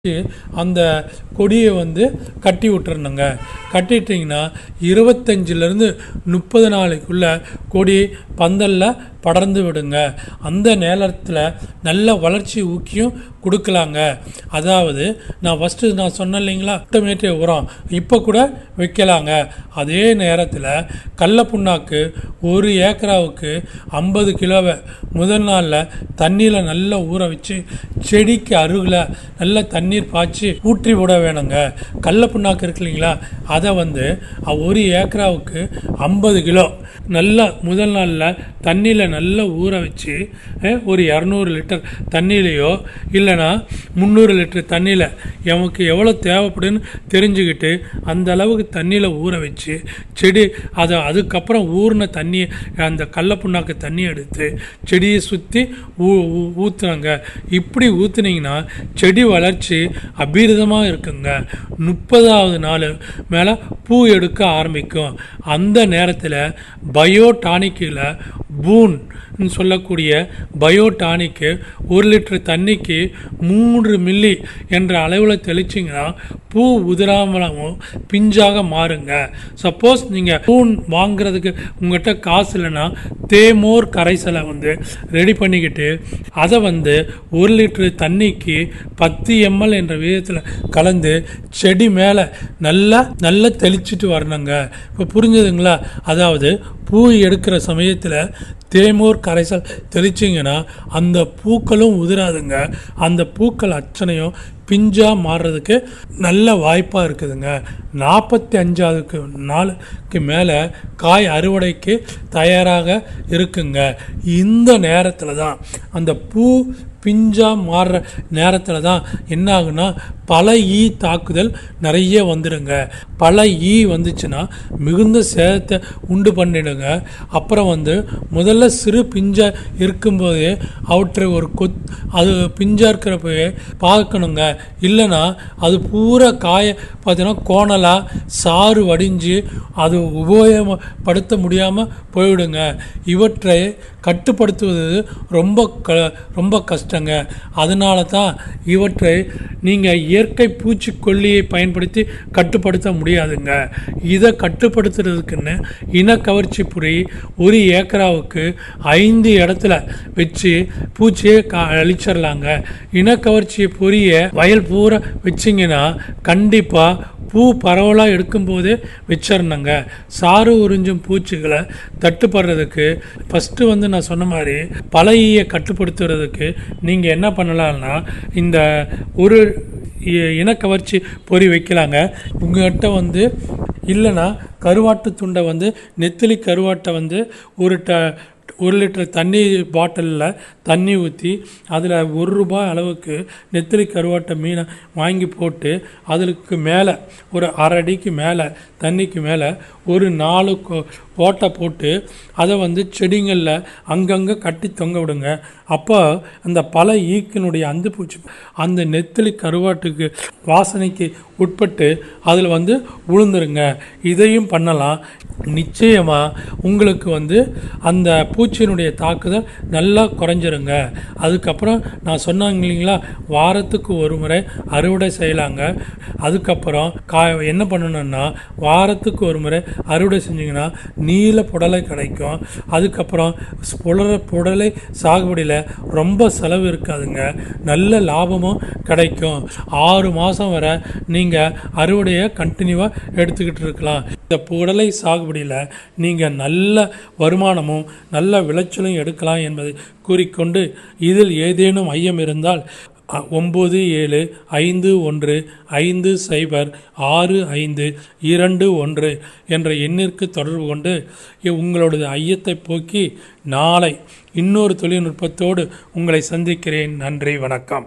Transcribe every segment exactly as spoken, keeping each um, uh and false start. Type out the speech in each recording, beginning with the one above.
அந்த கொடியை வந்து கட்டி விட்டுறணுங்க. கட்டிட்டிங்கன்னா இருபத்தஞ்சிலேருந்து முப்பது நாளைக்குள்ள கொடி பந்தலில் படர்ந்து விடுங்க. அந்த நேரத்தில் நல்ல வளர்ச்சி ஊக்கியும் கொடுக்கலாங்க. அதாவது நான் ஃபஸ்ட்டு நான் சொன்னேன் இல்லைங்களா, ஆட்டோமேட்டிக் உரம் இப்போ கூட வைக்கலாங்க. அதே நேரத்தில் கடல புண்ணாக்கு ஒரு ஏக்கராவுக்கு ஐம்பது கிலோவை முதல் நாளில் தண்ணியில் நல்லா ஊற வச்சு செடிக்கு அருகில் நல்லா தண்ணீர் பாய்ச்சி ஊற்றி விட வேணுங்க. கடல புண்ணாக்கு இருக்கு இல்லைங்களா, அதை வந்து ஒரு ஏக்கராவுக்கு ஐம்பது கிலோ நல்லா முதல் நாளில் தண்ணியில் நல்லா ஊற வச்சு ஒரு இரநூறு லிட்டர் தண்ணியிலையோ இல்லைனா முந்நூறு லிட்டர் தண்ணியில் நமக்கு எவ்வளோ தேவைப்படுன்னு தெரிஞ்சுக்கிட்டு அந்த அளவுக்கு தண்ணியில் ஊற வச்சு செடி அதை அதுக்கப்புறம் ஊறின தண்ணி அந்த கடல புண்ணாக்கு தண்ணி எடுத்து செடியை சுற்றி ஊ ஊற்றுனாங்க. இப்படி ஊற்றுனீங்கன்னா செடி வளர்ச்சி அபீரிதமாக இருக்குங்க. முப்பதாவது நாள் மேலே பூ எடுக்க ஆரம்பிக்கும். அந்த நேரத்தில் பயோடானிக்கில் பூன் சொல்லக்கூடிய பயோடானிக்கு ஒரு லிட்டர் தண்ணிக்கு மூன்று மில்லி என்ற அளவில் தெளிச்சிங்கன்னா பூ உதிராமலும் பிஞ்சாக மாறுங்க. சப்போஸ் நீங்கள் பூன் வாங்குறதுக்கு உங்கள்கிட்ட காசு இல்லைன்னா தேமோர் கரைசலை வந்து ரெடி பண்ணிக்கிட்டு அதை வந்து ஒரு லிட்டர் தண்ணிக்கு பத்து எம்எல் என்ற விதத்தில் கலந்து செடி மேலே நல்லா நல்லா தெளிச்சிட்டு வரணுங்க. இப்போ புரிஞ்சுதுங்களா? அதாவது பூ எடுக்கிற சமயத்தில் தேமோர் கரைசல் தெளிச்சிங்கன்னா அந்த பூக்களும் உதிராதுங்க. அந்த பூக்கள் அச்சனையும் பிஞ்சாக மாறுறதுக்கு நல்ல வாய்ப்பாக இருக்குதுங்க. நாற்பத்தி அஞ்சாவதுக்கு நாளுக்கு மேலே காய் அறுவடைக்கு தயாராக இருக்குங்க. இந்த நேரத்தில் தான் அந்த பூ பிஞ்சாக மாறுற நேரத்தில் தான் என்ன ஆகுனா பல ஈ தாக்குதல் நிறைய வந்துடுங்க. பல ஈ வந்துச்சுன்னா மிகுந்த சேதத்தை உண்டு பண்ணிடுங்க. அப்புறம் வந்து முதல்ல சிறு பிஞ்சாக இருக்கும்போதே அவற்றை ஒரு கொத் அது பிஞ்சாக இருக்கிறப்பவே பார்க்கணுங்க. இல்லைன்னா அது பூரா காய பார்த்தீங்கன்னா கோணலாக சாறு வடிஞ்சு அது உபயோகப்படுத்த முடியாமல் போயிடுங்க. இவற்றை கட்டுப்படுத்துவது ரொம்ப க ரொம்ப கஷ்டங்க. அதனால தான் இவற்றை நீங்கள் இயற்கை பூச்சிக்கொல்லியை பயன்படுத்தி கட்டுப்படுத்த முடியாதுங்க. இதை கட்டுப்படுத்துறதுக்குன்னு இனக்கவர்ச்சி பொறி ஒரு ஏக்கராவுக்கு ஐந்து இடத்துல வச்சு பூச்சியை க அழிச்சிடலாங்க. இனக்கவர்ச்சி பொறியை வயல் பூரா வச்சிங்கன்னா கண்டிப்பாக பூ பரவலாக எடுக்கும்போதே வச்சிடணுங்க. சாறு உறிஞ்சும் பூச்சிகளை தட்டுப்படுறதுக்கு ஃபஸ்ட்டு வந்து நான் சொன்ன மாதிரி பழைய கட்டுப்படுத்துறதுக்கு நீங்கள் என்ன பண்ணலாம்னா இந்த ஒரு இனக்கவர்ச்சி பொறி வைக்கலாங்க. உங்கள்கிட்ட வந்து இல்லைன்னா கருவாட்டு துண்டை வந்து நெத்திலி கருவாட்டை வந்து ஒரு ட ஒரு லிட்டர் தண்ணி பாட்டிலில் தண்ணி ஊற்றி அதில் ஒரு ரூபாய் அளவுக்கு நெத்திலி கருவாட்டை மீனை வாங்கி போட்டு அதுக்கு மேலே ஒரு அரை அடிக்கு மேலே தண்ணிக்கு மேலே ஒரு நாலு ஓட்டை போட்டு அதை வந்து செடிங்களில் அங்கங்கே கட்டி தொங்க விடுங்க. அப்போ அந்த பல ஈக்கினுடைய அந்து பூச்சி அந்த நெத்திலி கருவாட்டுக்கு வாசனைக்கு உட்பட்டு அதில் வந்து விழுந்துருங்க. இதையும் பண்ணலாம். நிச்சயமாக உங்களுக்கு வந்து அந்த பூச்சியினுடைய தாக்குதல் நல்லா குறைஞ்சிருங்க. அதுக்கப்புறம் நான் சொன்னாங்க இல்லைங்களா, வாரத்துக்கு ஒரு முறை அறுவடை செய்யலாங்க. அதுக்கப்புறம் கா என்ன பண்ணணும்னா வாரத்துக்கு ஒரு முறை அறுவடை செஞ்சிங்கன்னா நீல புடலை கிடைக்கும். அதுக்கப்புறம் புடலை புடலை சாகுபடியில் ரொம்ப செலவு இருக்காதுங்க. நல்ல லாபமும் கிடைக்கும். ஆறு மாதம் வரை நீங்கள் அறுவடையை கண்டினியூவாக எடுத்துக்கிட்டு இருக்கலாம். இந்த புடலை சாகுபடியில் நீங்கள் நல்ல வருமானமும் நல்ல விளைச்சலும் எடுக்கலாம் என்பதை கூறிக்கொண்டு இதில் ஏதேனும் ஐயம் இருந்தால் ஒம்பது ஏழு ஐந்து ஒன்று ஐந்து சைபர் ஆறு ஐந்து இரண்டு ஒன்று என்ற எண்ணிற்கு தொடர்பு கொண்டு உங்களோட ஐயத்தை போக்கி நாளை இன்னொரு தொழில்நுட்பத்தோடு உங்களை சந்திக்கிறேன். நன்றி, வணக்கம்.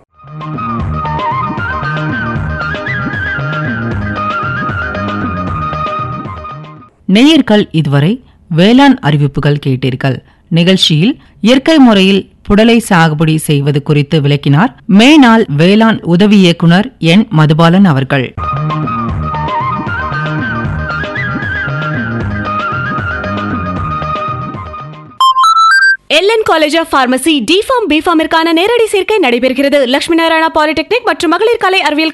நேயர்கள் இதுவரை வேளாண் அறிவிப்புகள் கேட்டீர்கள். நிகழ்ச்சியில் இயற்கை முறையில் புடலை சாகுபடி செய்வது குறித்து விளக்கினார் மேனாள் வேளாண் உதவி இயக்குனர் என் மதுபாலன் அவர்கள். LN college of pharmacy D form B ஃபார்மிற்கான நேரடி சேர்க்கை நடைபெறுகிறது. லட்சுமி நாராயணா பாலிடெக்னிக் மற்றும் மகளிர் கலை அறிவியல்